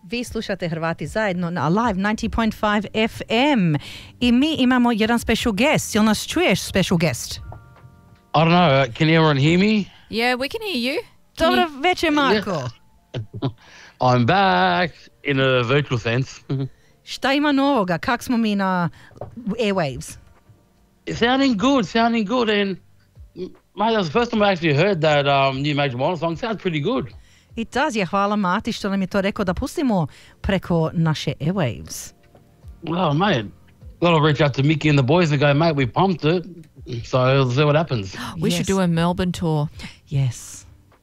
Vi slušate Hrvati zajedno na Live 90.5 FM i mi imamo jedan special guest. Jel nas čuješ, special guest? I don't know. Can everyone hear me? Yeah, we can hear you. Dobro večer, Marko. Yeah. I'm back in a virtual sense. Šta ima novoga? Kak smo mi na airwaves? Sounding good. And mate, that was the first time I actually heard that new Major Minor song. Sounds pretty good. It does, je. Hvala Mati što nam je to rekao da pustimo preko naše airwaves. Oh, mate. Gotta reach out to Mickey and the boys and go, mate, we pumped it. So we'll see what happens. We should do a Melbourne tour. Yes.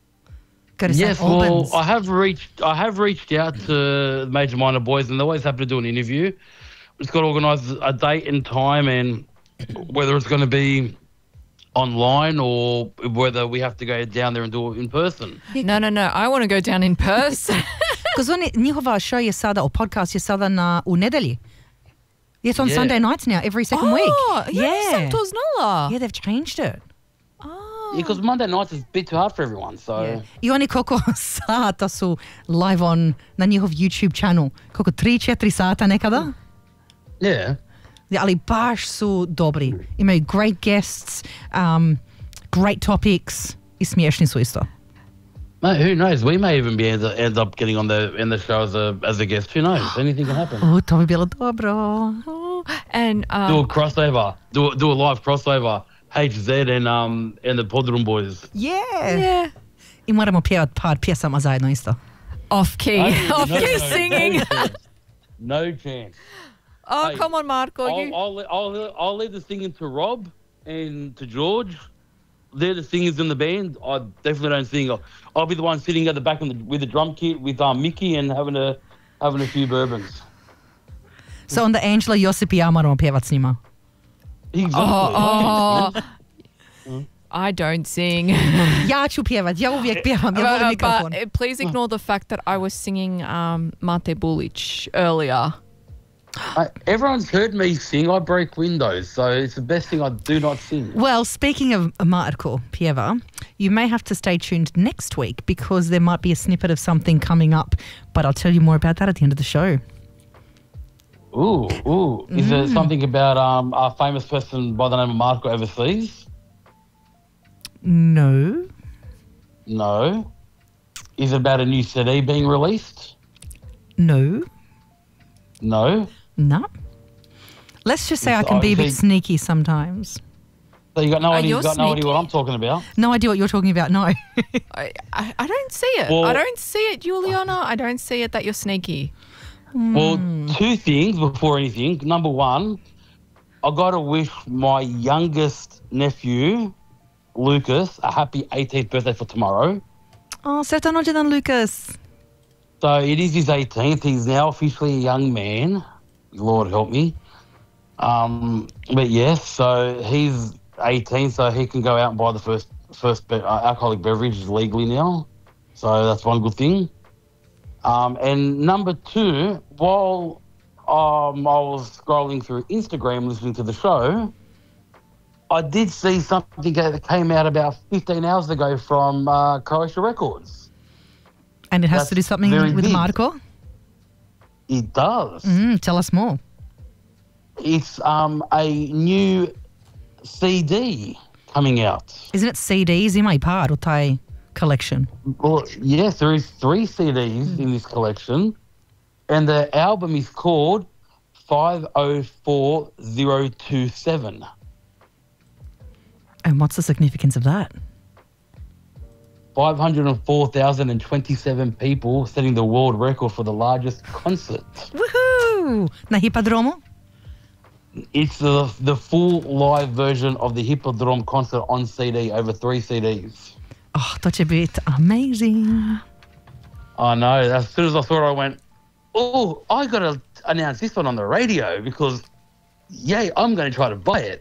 Go to Yes, St. Albans. well, I have reached out to Major Minor boys and they're always happy to do an interview. We've just got to organise a date and time and whether it's going to be online or whether we have to go down there and do it in person. No. I want to go down in person. Because njihova show je sada, o podcast je sada u nedelji. It's on Sunday nights now, every second week. Ja nisam to znala. Yeah, they've changed it. Because Monday nights is a bit too hard for everyone, so... Yeah. I oni koliko sata su live on na njihov YouTube channel? Koliko, 3-4 sata nekada? Yeah. Ali baš su dobri. Imaju great guests, great topics I smiješni su isto. Mate, who knows? We may even be end up getting on the show as a guest. Who knows? Anything can happen. To bi bilo dobro. And do a crossover. Do a live crossover. HZ and the Podrum boys. Yeah. I moramo pjevati par pjesama zajedno isto. Off key singing. No chance. Oh, hey, come on, Marco. I'll leave the singing to Rob and to George. They're the singers in the band. I definitely don't sing. I'll be the one sitting at the back with the drum kit with Mickey and having a few bourbons. So onda Angela, Josip I ja moramo pjevati s njima. Exactly. I don't sing. Ja ću pjevat, ja uvijek pjevam, ja volim mikrofon. But please ignore the fact that I was singing Mate Bulic earlier. Everyone's heard me sing. I break windows, so it's the best thing I do not sing. Well, speaking of Marko Pjeva, you may have to stay tuned next week because there might be a snippet of something coming up, but I'll tell you more about that at the end of the show. Ooh. Is there something about a famous person by the name of Marko overseas? No. Is it about a new CD being released? No. No. Let's just say I can be a bit sneaky sometimes. So you got no idea. You're You got no idea sneaky. what I'm talking about. No idea what you're talking about, no. I don't see it. Well- I don't see it, Juliana. I don't see it that you're sneaky. Well, two things before anything. Number one, I got to wish my youngest nephew, Lucas, a happy 18th birthday for tomorrow. Oh, sretan rođendan, Lucas. So it is his 18th. He's now officially a young man. Lord help me. But yes, so he's 18, so he can go out and buy the first alcoholic beverage legally now. So that's one good thing. And number two, while I was scrolling through Instagram listening to the show, I did see something that came out about 15 hours ago from Croatia Records. And it has to do something with big. Marko? It does. Tell us more. It's a new CD coming out. Isn't it CDs? Ima I par u taj collection. Well, yes, there is 3 CDs in this collection, and the album is called 504027. And what's the significance of that? 504,027 people setting the world record for the largest concert. Woohoo! Na Hippodromu? It's the full live version of the Hippodrome concert on CD over 3 CDs. Oh, to će biti amazing. I know. As soon as I saw it, I went, oh, I got to announce this one on the radio because, yay, I'm going to try to buy it.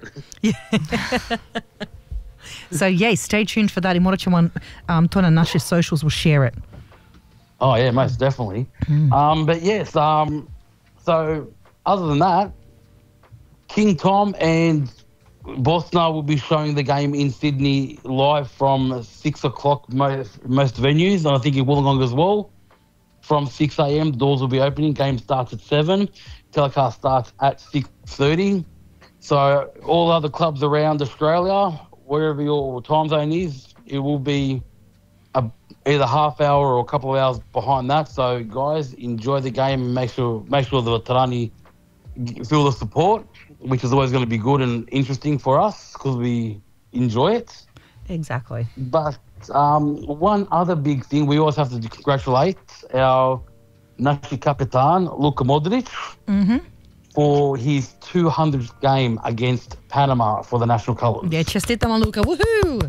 So, yay, stay tuned for that. I morat ćemo to na naše socials, we'll share it. Oh, yeah, most definitely. But yes, so other than that, King Tom and Bosna will be showing the game in Sydney live from 6 o'clock most venues, and I think in Wollongong as well. from 6 a.m. The doors will be opening. Game starts at 7. Telecast starts at 6:30. So all other clubs around Australia, wherever your time zone is, it will be either half hour or a couple of hours behind that. So guys, enjoy the game and make sure the Veterani feel the support, which is always going to be good and interesting for us because we enjoy it. Exactly. But one other big thing, we always have to congratulate our naši kapitan, Luka Modric, for his 200th game against Panama for the national colours. Yeah, čestitamo Luka, woohoo!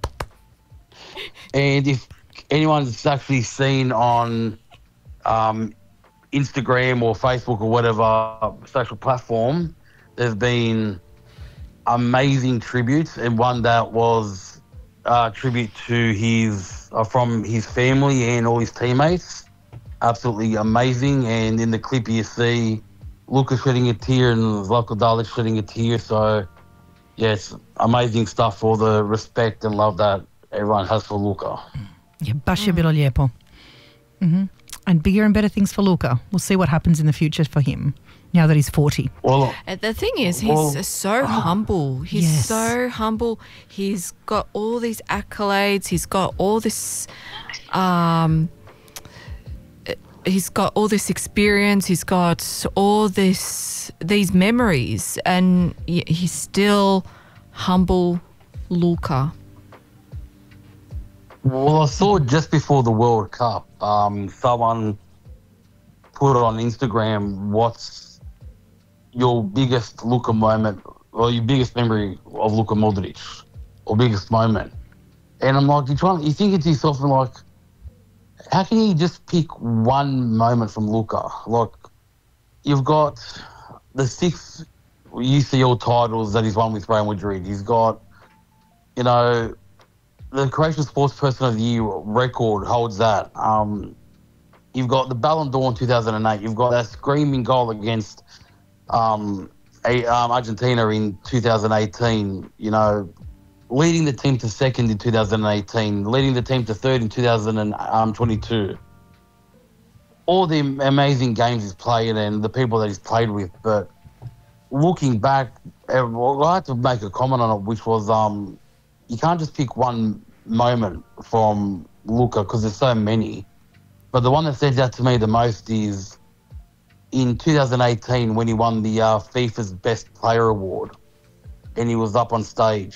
And if anyone's actually seen on Instagram or Facebook or whatever social platform, there's been amazing tributes, and one that was tribute to his from his family and all his teammates. Absolutely amazing. And in the clip you see Luka shedding a tear and Zlatko Dalic shedding a tear. So yes, amazing stuff for the respect and love that everyone has for Luka. Yeah, baš je bilo lijepo. And bigger and better things for Luka. We'll see what happens in the future for him now that he's 40. Well, And the thing is, he's so humble. He's Yes. so humble. He's got all these accolades. He's got all this. He's got all this experience. He's got all these memories, and he's still humble, Luka. Well, I saw just before the World Cup, someone put on Instagram, what's your biggest Luka moment or your biggest memory of Luka Modric or biggest moment? And I'm like, you think to yourself, like, how can you just pick one moment from Luka? Like, you've got the 6 UCL titles that he's won with Real Madrid. He's got, the Croatian Sports Person of the Year record holds that. You've got the Ballon d'Or in 2008. You've got that screaming goal against Argentina in 2018. Leading the team to second in 2018, leading the team to third in 2022. All the amazing games he's played and the people that he's played with. But looking back, I had to make a comment on it, which was you can't just pick one moment from Luka because there's so many. But the one that stands out to me the most is in 2018 when he won the FIFA's Best Player Award and he was up on stage.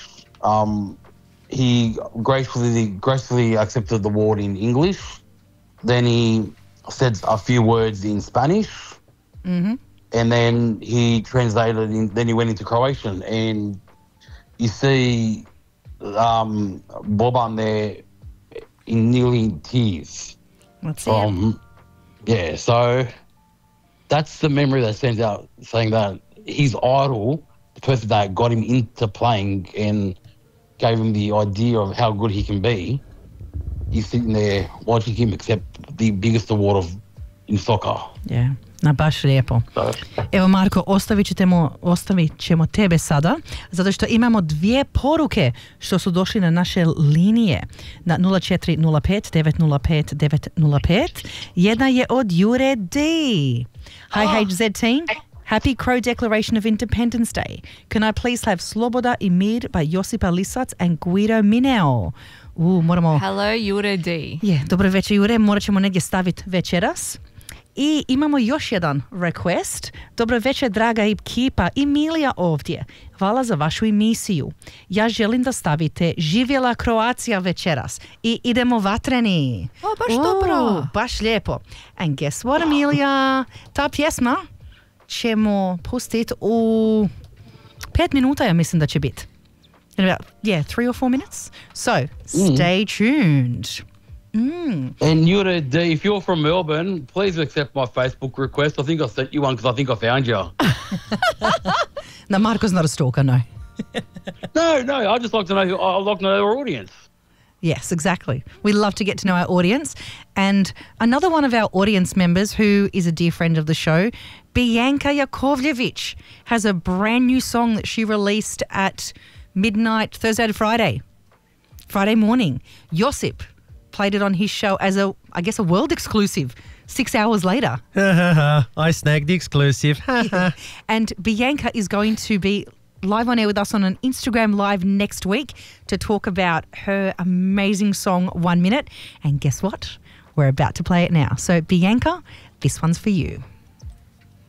He gracefully accepted the award in English. Then he said a few words in Spanish. And then he translated, then he went into Croatian. And you see Boban there nearly in tears. That's it. Yeah, so that's the memory that stands out, saying that his idol, the person that got him into playing and gave him the idea of how good he can be, he's sitting there watching him accept the biggest award in soccer. Yeah. Na baš lijepo. Evo Marko, ostavit ćemo tebe sada zato što imamo 2 poruke što su došli na naše linije na 0405 905 905. Jedna je od Jure D. Hi HZ team. Happy Crow Declaration of Independence Day. Can I please have Sloboda i Mir by Josipa Lisac and Guido Mineo? Moramo... Hello, Jure D. Dobro večer Jure, morat ćemo negdje staviti večeras. I imamo još jedan request. Dobro večer, draga ekipa. Emilija ovdje. Hvala za vašu emisiju. Ja želim da stavite Živjela Kroacija večeras. I idemo vatreni. Baš dobro. Baš lijepo. And guess what, Emilija? Ta pjesma ćemo pustiti u 5 minuta, ja mislim da će biti. In about, 3 or 4 minutes. So, stay tuned. And Jure D, if you're from Melbourne, please accept my Facebook request. I think I sent you one because I think I found you. No, Marco's not a stalker, no. No, I just like to know I'd like to know our audience. Yes, exactly. We love to get to know our audience. And another one of our audience members who is a dear friend of the show, Bianca Yakovljevic, has a brand new song that she released at midnight, Thursday to Friday morning. Josip, played it on his show as a world exclusive 6 hours later. I snagged the exclusive. And Bianca is going to be live on air with us on an Instagram Live next week to talk about her amazing song 1 Minute. And guess what? We're about to play it now. So Bianca, this one's for you.